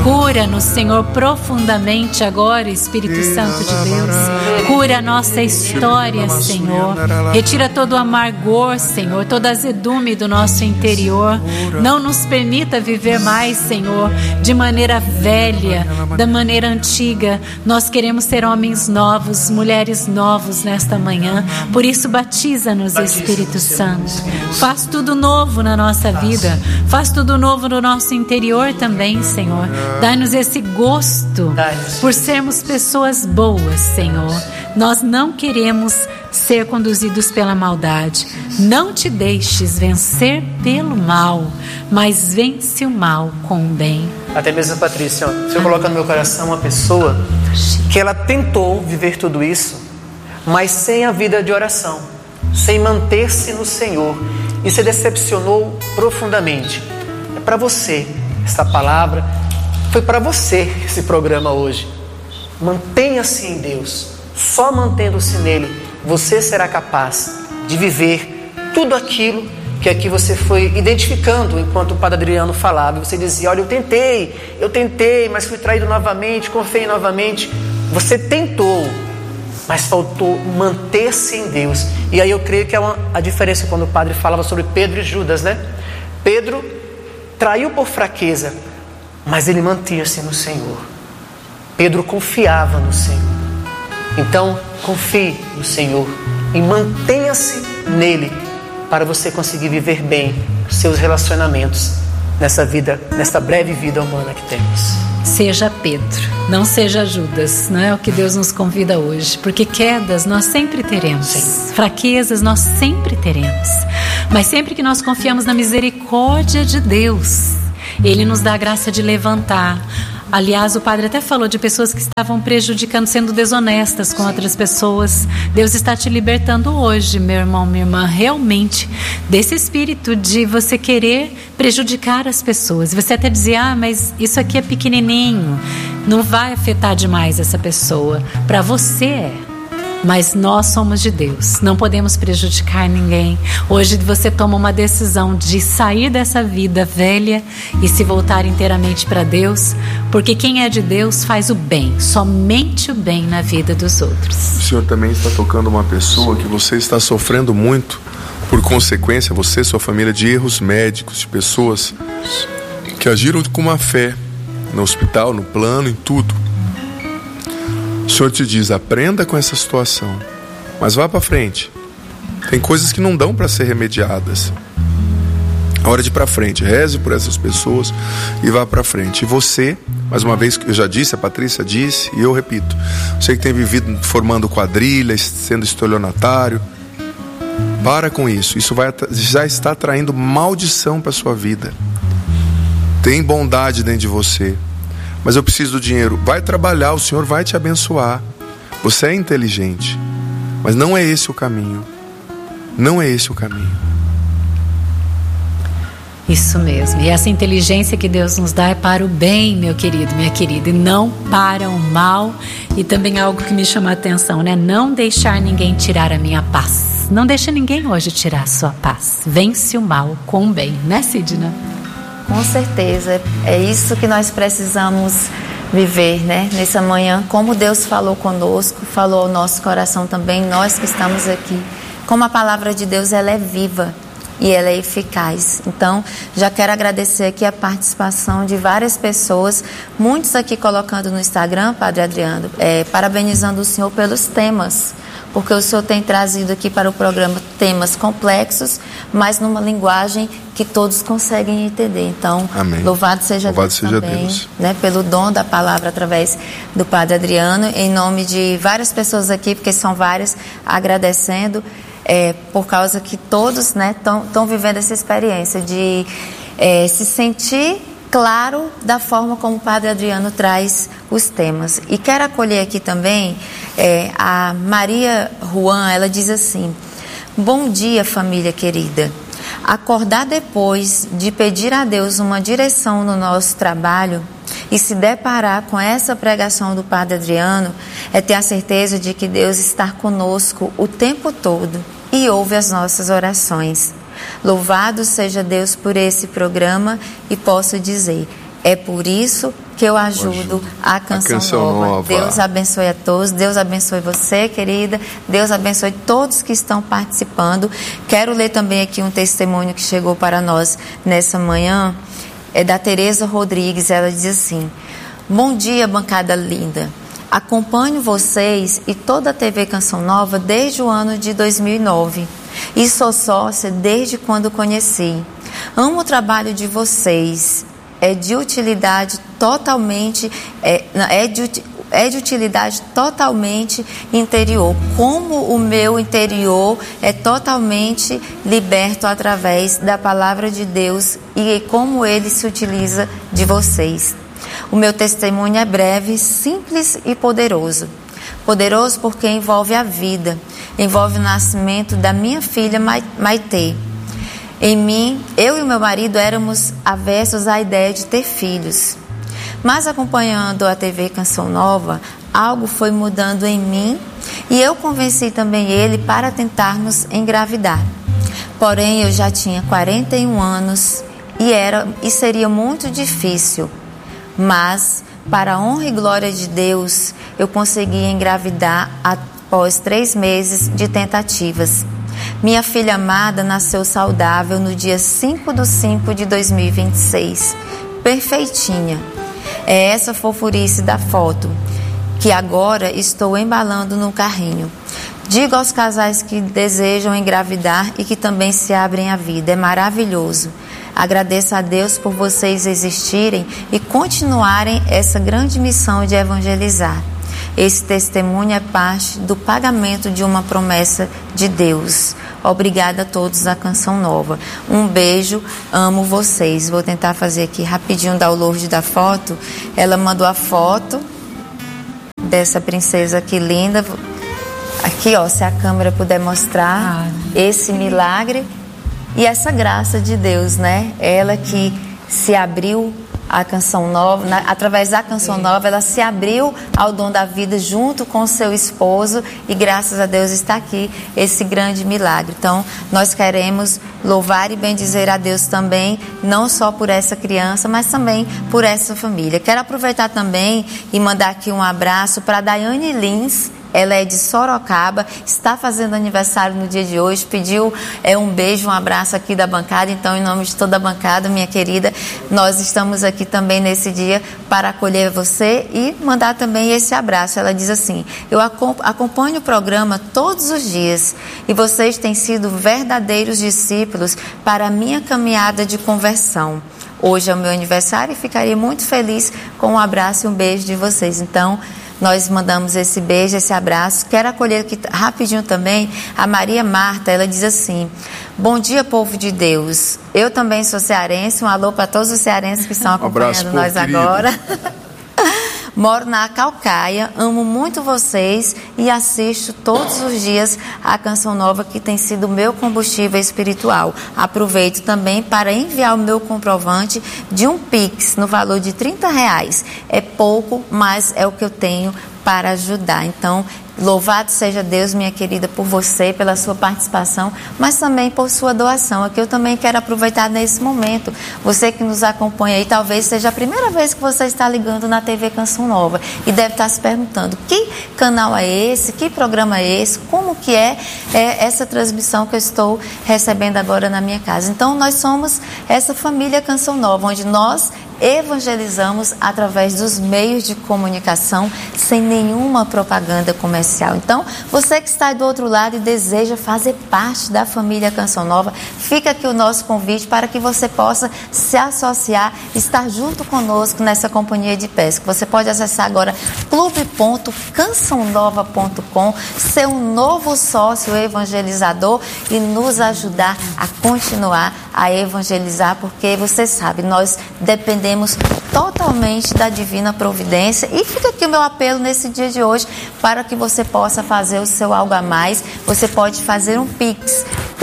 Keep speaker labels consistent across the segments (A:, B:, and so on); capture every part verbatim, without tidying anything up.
A: Cura-nos, Senhor, profundamente agora, Espírito Santo de Deus. Cura a nossa história, Senhor. Retira todo o amargor, Senhor, toda a azedume do nosso interior. Não nos permita viver mais, Senhor, de maneira velha, da maneira antiga. Nós queremos ser homens novos, mulheres novos nesta manhã. Por isso, batiza-nos, Espírito Santo. Faz tudo novo na nossa vida. Faz tudo novo no nosso interior também, Senhor. Dá-nos esse gosto por sermos pessoas boas, Senhor. Nós não queremos ser conduzidos pela maldade. Não te deixes vencer pelo mal, mas vence o mal com o bem.
B: Até mesmo, Patrícia, ó, você coloca no meu coração uma pessoa que ela tentou viver tudo isso, mas sem a vida de oração, sem manter-se no Senhor, e se decepcionou profundamente. É para você esta palavra, foi para você esse programa hoje. Mantenha-se em Deus. Só mantendo-se nele, você será capaz de viver tudo aquilo que aqui você foi identificando enquanto o Padre Adriano falava. Você dizia: olha, eu tentei, eu tentei, mas fui traído novamente, confiei novamente. Você tentou, mas faltou manter-se em Deus. E aí eu creio que é uma, a diferença quando o Padre falava sobre Pedro e Judas, né? Pedro traiu por fraqueza, mas ele mantinha-se no Senhor. Pedro confiava no Senhor. Então, confie no Senhor e mantenha-se nele para você conseguir viver bem os seus relacionamentos nessa vida, nesta breve vida humana que temos.
A: Seja Pedro, não seja Judas, não é o que Deus nos convida hoje, porque quedas nós sempre teremos, Sim. fraquezas nós sempre teremos, mas sempre que nós confiamos na misericórdia de Deus, Ele nos dá a graça de levantar. Aliás, o padre até falou de pessoas que estavam prejudicando, sendo desonestas com Sim. outras pessoas. Deus está te libertando hoje, meu irmão, minha irmã, realmente, desse espírito de você querer prejudicar as pessoas. Você até dizia: ah, mas isso aqui é pequenininho, não vai afetar demais essa pessoa. Para você é. Mas nós somos de Deus, não podemos prejudicar ninguém. Hoje você toma uma decisão de sair dessa vida velha e se voltar inteiramente para Deus, porque quem é de Deus faz o bem, somente o bem na vida dos outros.
C: O Senhor também está tocando uma pessoa que você está sofrendo muito, por consequência, você e sua família, de erros médicos, de pessoas que agiram com uma fé no hospital, no plano, em tudo. O Senhor te diz: aprenda com essa situação, mas vá para frente. Tem coisas que não dão para ser remediadas. A hora de ir para frente, reze por essas pessoas e vá para frente. E você, mais uma vez, eu já disse, a Patrícia disse, e eu repito, você que tem vivido formando quadrilhas, sendo estelionatário, para com isso. Isso vai, já está traindo maldição para sua vida. Tem bondade dentro de você. Mas eu preciso do dinheiro. Vai trabalhar, o Senhor vai te abençoar. Você é inteligente, mas não é esse o caminho. Não é esse o caminho.
A: Isso mesmo. E essa inteligência que Deus nos dá é para o bem, meu querido, minha querida, e não para o mal. E também algo que me chama a atenção, né? Não deixar ninguém tirar a minha paz. Não deixa ninguém hoje tirar a sua paz. Vence o mal com o bem, né, Sidna?
D: Com certeza, é isso que nós precisamos viver, né? Nessa manhã, como Deus falou conosco, falou ao nosso coração também, nós que estamos aqui. Como a palavra de Deus, ela é viva e ela é eficaz. Então, já quero agradecer aqui a participação de várias pessoas, muitos aqui colocando no Instagram, Padre Adriano, é, parabenizando o Senhor pelos temas, porque o Senhor tem trazido aqui para o programa temas complexos, mas numa linguagem que todos conseguem entender. Então,
C: Amém.
D: louvado seja
C: louvado
D: Deus
C: seja
D: também,
C: Deus.
D: Né, pelo dom da palavra através do Padre Adriano, em nome de várias pessoas aqui, porque são várias, agradecendo, é, por causa que todos estão, né, vivendo essa experiência de é, se sentir claro da forma como o Padre Adriano traz os temas. E quero acolher aqui também é, a Maria Juan. Ela diz assim: bom dia, família querida. Acordar depois de pedir a Deus uma direção no nosso trabalho e se deparar com essa pregação do Padre Adriano é ter a certeza de que Deus está conosco o tempo todo e ouve as nossas orações. Louvado seja Deus por esse programa, e posso dizer, É por isso que eu ajudo a Canção,
C: a Canção
D: Nova.
C: Nova.
D: Deus abençoe a todos. Deus abençoe você, querida. Deus abençoe todos que estão participando. Quero ler também aqui um testemunho que chegou para nós nessa manhã. É da Tereza Rodrigues. Ela diz assim: bom dia, bancada linda. Acompanho vocês e toda a T V Canção Nova desde o ano de dois mil e nove. E sou sócia desde quando conheci. Amo o trabalho de vocês. É de utilidade totalmente, é, é, de, é de utilidade totalmente interior. Como o meu interior é totalmente liberto através da palavra de Deus e como ele se utiliza de vocês. O meu testemunho é breve, simples e poderoso. Poderoso porque envolve a vida, envolve o nascimento da minha filha Maitê. Em mim, eu e o meu marido éramos avessos à ideia de ter filhos. Mas acompanhando a T V Canção Nova, algo foi mudando em mim e eu convenci também ele para tentarmos engravidar. Porém, eu já tinha quarenta e um anos e, era, e seria muito difícil. Mas, para a honra e glória de Deus, eu consegui engravidar após três meses de tentativas. Minha filha amada nasceu saudável no dia cinco de cinco de dois mil e vinte e seis. Perfeitinha. É essa fofurice da foto que agora estou embalando no carrinho. Digo aos casais que desejam engravidar e que também se abrem à vida. É maravilhoso. Agradeço a Deus por vocês existirem e continuarem essa grande missão de evangelizar. Esse testemunho é parte do pagamento de uma promessa de Deus. Obrigada a todos da Canção Nova. Um beijo, amo vocês. Vou tentar fazer aqui rapidinho o download da foto. Ela mandou a foto dessa princesa aqui linda. Aqui, ó, se a câmera puder mostrar ah. esse milagre e essa graça de Deus, né? Ela que se abriu a Canção Nova, na, através da Canção Nova, ela se abriu ao dom da vida junto com seu esposo e graças a Deus está aqui esse grande milagre. Então, nós queremos louvar e bendizer a Deus também, não só por essa criança, mas também por essa família. Quero aproveitar também e mandar aqui um abraço para a Daiane Lins. Ela é de Sorocaba, está fazendo aniversário no dia de hoje, pediu é, um beijo, um abraço aqui da bancada. Então, em nome de toda a bancada, minha querida, nós estamos aqui também nesse dia para acolher você e mandar também esse abraço. Ela diz assim: eu acompanho o programa todos os dias e vocês têm sido verdadeiros discípulos para a minha caminhada de conversão. Hoje é o meu aniversário e ficaria muito feliz com um abraço e um beijo de vocês. Então, nós mandamos esse beijo, esse abraço. Quero acolher aqui rapidinho também a Maria Marta. Ela diz assim: bom dia, povo de Deus. Eu também sou cearense. Um alô para todos os cearenses que estão acompanhando um abraço, nós povo, agora. Moro na Calcaia, amo muito vocês e assisto todos os dias a Canção Nova, que tem sido o meu combustível espiritual. Aproveito também para enviar o meu comprovante de um Pix no valor de trinta reais. É pouco, mas é o que eu tenho para ajudar. Então, louvado seja Deus, minha querida, por você, pela sua participação, mas também por sua doação. Aqui eu também quero aproveitar nesse momento. Você que nos acompanha aí, talvez seja a primeira vez que você está ligando na T V Canção Nova e deve estar se perguntando: que canal é esse? Que programa é esse? Como que é, é essa transmissão que eu estou recebendo agora na minha casa? Então, nós somos essa família Canção Nova, onde nós evangelizamos através dos meios de comunicação sem nenhuma propaganda comercial. Então, você que está do outro lado e deseja fazer parte da família Canção Nova, fica aqui o nosso convite para que você possa se associar, estar junto conosco nessa companhia de pesca. Você pode acessar agora clube ponto canção nova ponto com, ser um novo sócio evangelizador e nos ajudar a continuar a evangelizar, porque você sabe, nós dependemos totalmente da divina providência. E fica aqui o meu apelo nesse dia de hoje para que você possa fazer o seu algo a mais. Você pode fazer um Pix.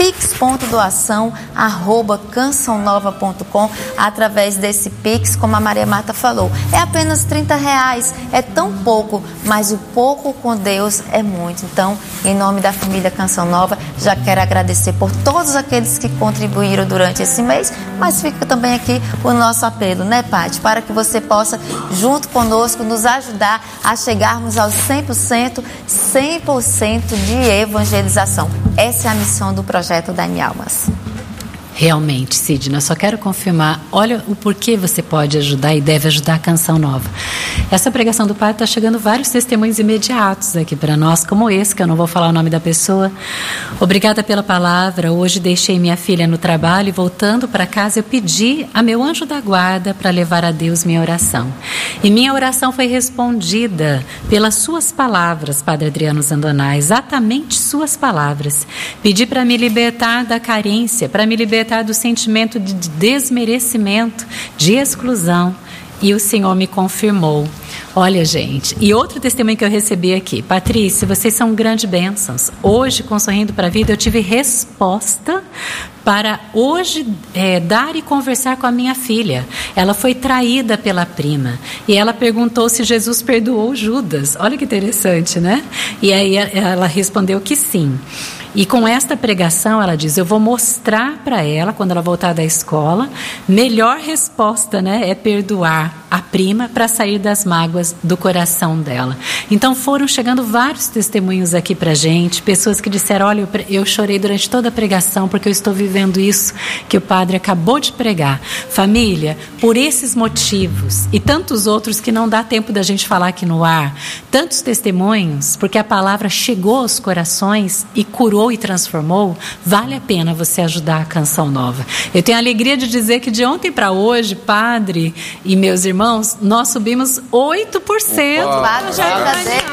D: pix ponto doação arroba canção nova ponto com. Através desse Pix, como a Maria Marta falou, é apenas trinta reais, é tão pouco, mas o pouco com Deus é muito. Então, em nome da família Canção Nova, já quero agradecer por todos aqueles que contribuíram durante esse mês, mas fica também aqui o nosso apelo, né, Paty? Para que você possa, junto conosco, nos ajudar a chegarmos aos cem por cento, cem por cento de evangelização. Essa é a missão do projeto Dá-me Almas.
A: Realmente, Sidney, eu só quero confirmar, olha o porquê você pode ajudar e deve ajudar a Canção Nova. Essa pregação do Padre está chegando vários testemunhos imediatos aqui para nós, como esse, que eu não vou falar o nome da pessoa. Obrigada pela palavra. Hoje deixei minha filha no trabalho e voltando para casa eu pedi a meu anjo da guarda para levar a Deus minha oração. E minha oração foi respondida pelas suas palavras, Padre Adriano Zandoná, exatamente suas palavras. Pedi para me libertar da carência, para me libertar do sentimento de desmerecimento, de exclusão, e o Senhor me confirmou. Olha, gente, e outro testemunho que eu recebi aqui: Patrícia, vocês são grandes bênçãos. Hoje, com Sorrindo para a Vida, eu tive resposta para hoje é, dar e conversar com a minha filha. Ela foi traída pela prima e ela perguntou se Jesus perdoou Judas. Olha que interessante, né? E aí ela respondeu que sim. E com esta pregação, ela diz, eu vou mostrar para ela, quando ela voltar da escola, melhor resposta, né, é perdoar a prima para sair das mágoas do coração dela. Então foram chegando vários testemunhos aqui para a gente, pessoas que disseram, olha, eu, eu chorei durante toda a pregação porque eu estou vivendo isso que o padre acabou de pregar. Família, por esses motivos e tantos outros que não dá tempo da gente falar aqui no ar, tantos testemunhos, porque a palavra chegou aos corações e curou e transformou, vale a pena você ajudar a Canção Nova. Eu tenho a alegria de dizer que de ontem para hoje, padre e meus irmãos, nós subimos oito por cento.
D: Graças a Deus.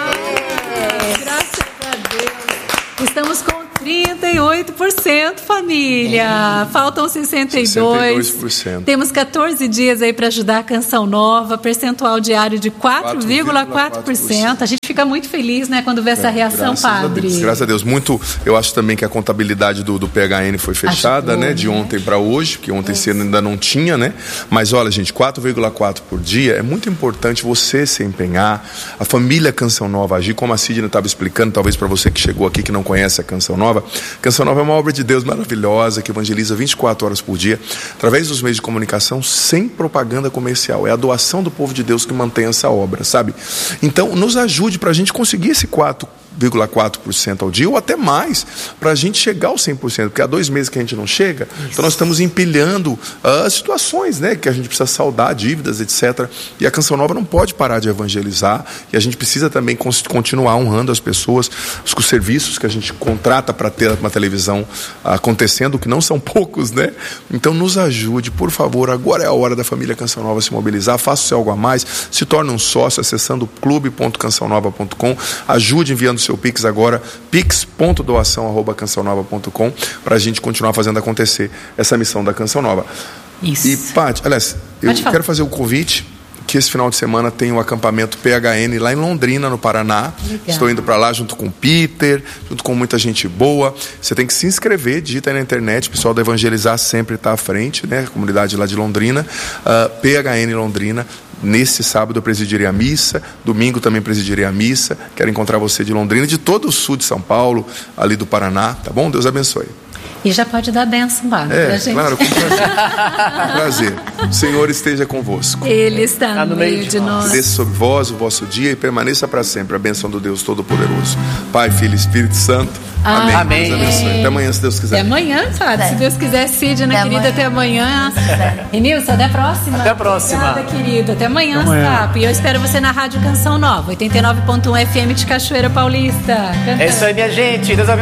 A: Graças a Deus. Estamos com trinta e oito por cento, família. Faltam sessenta e dois. sessenta e dois por cento. Temos quatorze dias aí para ajudar a Canção Nova, percentual diário de quatro vírgula quatro por cento. A gente fica muito feliz, né, quando vê essa é, reação, graças padre.
C: A Deus, graças a Deus. Muito, eu acho também que a contabilidade do, do P H N foi fechada, né, de ontem para hoje, porque ontem cedo ainda não tinha, né? Mas olha, gente, quatro vírgula quatro por dia, é muito importante você se empenhar, a família Canção Nova agir, como a Sidney estava explicando, talvez para você que chegou aqui que não conhece a Canção Nova. Canção Nova é uma obra de Deus maravilhosa que evangeliza vinte e quatro horas por dia através dos meios de comunicação sem propaganda comercial. É a doação do povo de Deus que mantém essa obra, sabe? Então nos ajude para a gente conseguir esse quatro vírgula quatro por cento ao dia ou até mais para a gente chegar aos cem por cento, porque há dois meses que a gente não chega. Isso. Então nós estamos empilhando uh, situações, né, que a gente precisa saldar, dívidas, etcétera. E a Canção Nova não pode parar de evangelizar e a gente precisa também continuar honrando as pessoas, os, os serviços que a gente contrata para ter uma televisão uh, acontecendo, que não são poucos, né? Então nos ajude, por favor. Agora é a hora da família Canção Nova se mobilizar. Faça o seu algo a mais, se torne um sócio acessando clube ponto canção nova ponto com. Ajude enviando seu Pix agora, pix ponto doação arroba canção nova ponto com, para a gente continuar fazendo acontecer essa missão da Canção Nova.
A: Isso.
C: E, Paty, aliás, eu quero fazer o convite que esse final de semana tem o acampamento P H N lá em Londrina, no Paraná. Legal. Estou indo para lá junto com o Peter, junto com muita gente boa. Você tem que se inscrever, digita aí na internet, o pessoal da Evangelizar sempre está à frente, né? A comunidade lá de Londrina, uh, P H N Londrina. Nesse sábado eu presidirei a missa, domingo também presidirei a missa. Quero encontrar você de Londrina, de todo o sul de São Paulo, ali do Paraná, tá bom? Deus abençoe.
A: E já pode dar bênção, Bárbara,
C: é,
A: pra gente.
C: Claro, com prazer. Com prazer. O Senhor esteja convosco.
A: Ele está, está no meio de nós.
C: nós. Desça sobre vós o vosso dia e permaneça para sempre a bênção do Deus Todo-Poderoso. Pai, Filho e Espírito Santo. Amém.
B: Amém.
C: Deus abençoe. Até amanhã, se Deus quiser.
A: Até amanhã, Padre. É. Se Deus quiser, Sidney, querida, até amanhã. Renilson, até a próxima.
B: Até a próxima.
A: Obrigada, querido. Até amanhã, Sapo. E eu espero você na Rádio Canção Nova, oitenta e nove ponto um F M de Cachoeira Paulista. Cantando.
B: É isso aí, minha gente. Deus abençoe.